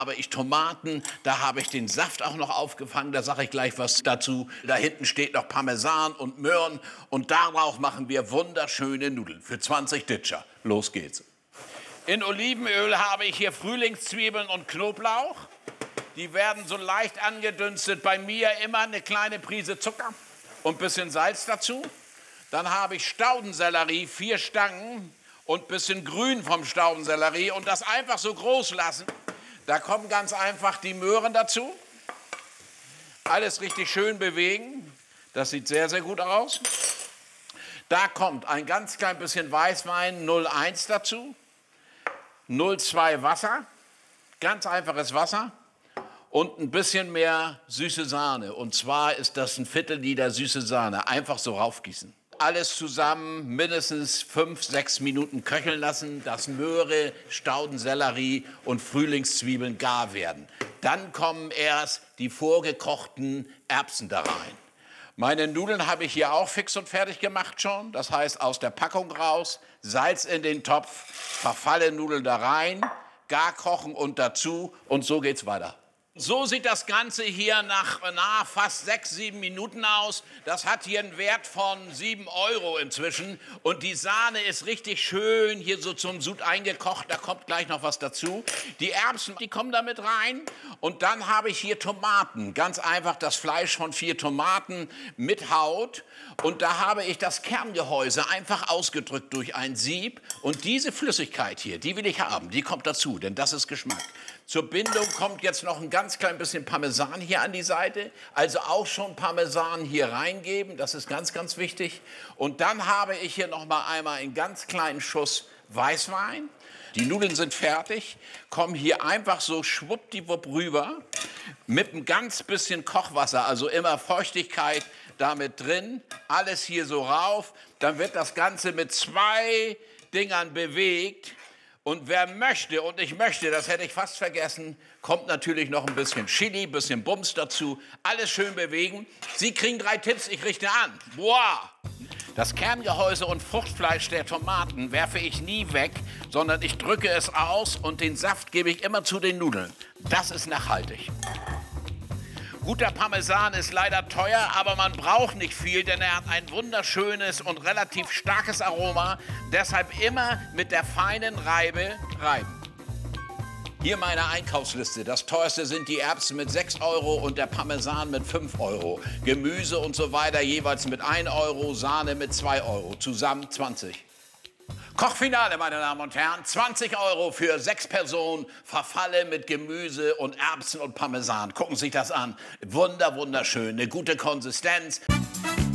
habe ich Tomaten, da habe ich den Saft auch noch aufgefangen, da sage ich gleich was dazu. Da hinten steht noch Parmesan und Möhren und darauf machen wir wunderschöne Nudeln für 20 Ditscher. Los geht's. In Olivenöl habe ich hier Frühlingszwiebeln und Knoblauch. Die werden so leicht angedünstet. Bei mir immer eine kleine Prise Zucker und ein bisschen Salz dazu. Dann habe ich Staudensellerie, 4 Stangen und ein bisschen Grün vom Staudensellerie und das einfach so groß lassen. Da kommen ganz einfach die Möhren dazu. Alles richtig schön bewegen. Das sieht sehr, sehr gut aus. Da kommt ein ganz klein bisschen Weißwein 0,1 dazu. 0,2 Wasser. Ganz einfaches Wasser. Und ein bisschen mehr süße Sahne. Und zwar ist das ein Viertel-Liter süße Sahne. Einfach so raufgießen. Alles zusammen mindestens 5, 6 Minuten köcheln lassen, dass Möhre, Staudensellerie und Frühlingszwiebeln gar werden. Dann kommen erst die vorgekochten Erbsen da rein. Meine Nudeln habe ich hier auch fix und fertig gemacht schon. Das heißt, aus der Packung raus, Salz in den Topf, verfalle Nudeln da rein, gar kochen und dazu und so geht's weiter. So sieht das Ganze hier nach fast 6, 7 Minuten aus. Das hat hier einen Wert von 7 € inzwischen. Und die Sahne ist richtig schön hier so zum Sud eingekocht. Da kommt gleich noch was dazu. Die Erbsen, die kommen da mit rein. Und dann habe ich hier Tomaten. Ganz einfach das Fleisch von 4 Tomaten mit Haut. Und da habe ich das Kerngehäuse einfach ausgedrückt durch ein Sieb. Und diese Flüssigkeit hier, die will ich haben. Die kommt dazu, denn das ist Geschmack. Zur Bindung kommt jetzt noch ein ganz klein bisschen Parmesan hier an die Seite. Also auch schon Parmesan hier reingeben, das ist ganz, ganz wichtig. Und dann habe ich hier noch mal einmal einen ganz kleinen Schuss Weißwein. Die Nudeln sind fertig, kommen hier einfach so schwuppdiwupp rüber mit ein ganz bisschen Kochwasser, also immer Feuchtigkeit damit drin. Alles hier so rauf, dann wird das Ganze mit 2 Dingern bewegt. Und wer möchte, und ich möchte, das hätte ich fast vergessen, kommt natürlich noch ein bisschen Chili, ein bisschen Bums dazu. Alles schön bewegen. Sie kriegen 3 Tipps, ich richte an. Boah! Das Kerngehäuse und Fruchtfleisch der Tomaten werfe ich nie weg, sondern ich drücke es aus und den Saft gebe ich immer zu den Nudeln. Das ist nachhaltig. Guter Parmesan ist leider teuer, aber man braucht nicht viel, denn er hat ein wunderschönes und relativ starkes Aroma. Deshalb immer mit der feinen Reibe reiben. Hier meine Einkaufsliste. Das teuerste sind die Erbsen mit 6 € und der Parmesan mit 5 €. Gemüse und so weiter jeweils mit 1 €, Sahne mit 2 €, zusammen 20. Kochfinale, meine Damen und Herren, 20 € für 6 Personen, Verfalle mit Gemüse und Erbsen und Parmesan. Gucken Sie sich das an. Wunderschön, eine gute Konsistenz.